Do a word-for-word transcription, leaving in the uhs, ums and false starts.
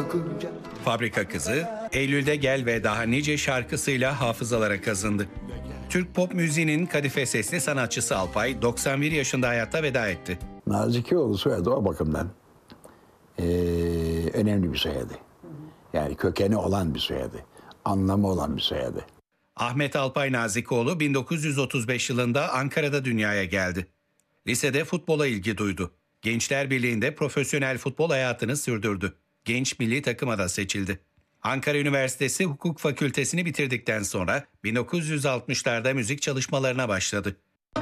bakınca. Fabrika Kızı, Eylül'de Gel ve daha nice şarkısıyla hafızalara kazındı. Türk pop müziğinin kadife sesli sanatçısı Alpay, doksan bir yaşında hayata veda etti. Nazikeoğlu soyadı o bakımdan ee, önemli bir soyadı. Yani kökeni olan bir soyadı, anlamı olan bir soyadı. Ahmet Alpay Nazikoğlu bin dokuz yüz otuz beş yılında Ankara'da dünyaya geldi. Lisede futbola ilgi duydu. Gençler Birliği'nde profesyonel futbol hayatını sürdürdü. Genç milli takıma da seçildi. Ankara Üniversitesi Hukuk Fakültesini bitirdikten sonra bin dokuz yüz altmışlarda müzik çalışmalarına başladı.